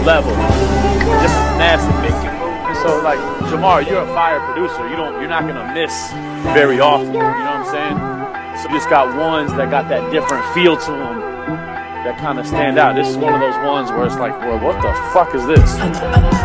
level. Just nasty making. And so, like, Jamar, you're a fire producer. You're not gonna miss very often. You know what I'm saying? So you just got ones that got that different feel to them that kind of stand out. This is one of those ones where it's like, well, what the fuck is this?